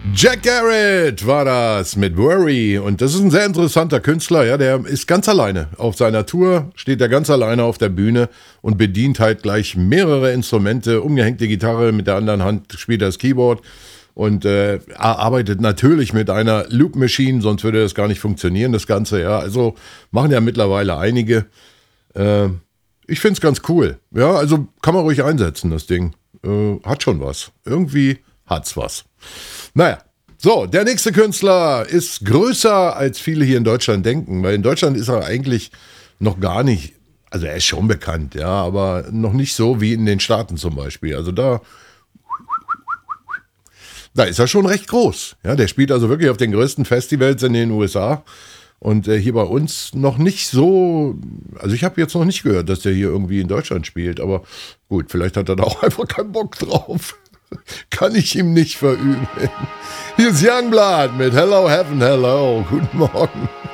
Jack Garrett war das mit Worry und das ist ein sehr interessanter Künstler, ja, der ist ganz alleine auf seiner Tour, steht er ganz alleine auf der Bühne und bedient halt gleich mehrere Instrumente, umgehängte Gitarre, mit der anderen Hand spielt er das Keyboard und arbeitet natürlich mit einer Loop Machine, sonst würde das gar nicht funktionieren, das Ganze, ja, also machen ja mittlerweile einige. Ich find's ganz cool, ja, also kann man ruhig einsetzen, das Ding, hat schon was, irgendwie hat's was. Naja, so, der nächste Künstler ist größer, als viele hier in Deutschland denken, weil in Deutschland ist er eigentlich noch gar nicht, also er ist schon bekannt, ja, aber noch nicht so wie in den Staaten zum Beispiel. Also da ist er schon recht groß. Ja, der spielt also wirklich auf den größten Festivals in den USA und hier bei uns noch nicht so, also ich habe jetzt noch nicht gehört, dass der hier irgendwie in Deutschland spielt, aber gut, vielleicht hat er da auch einfach keinen Bock drauf. Kann ich ihm nicht verübeln. Hier ist Youngblood mit Hello Heaven, Hello. Guten Morgen.